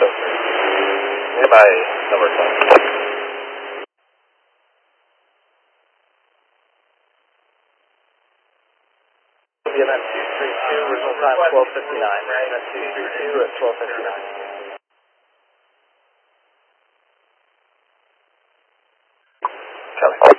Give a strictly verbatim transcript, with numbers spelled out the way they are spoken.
Nearby number ten. B M S two three two, original time twelve fifty-nine. B M S two three two at twelve fifty-nine. Copy.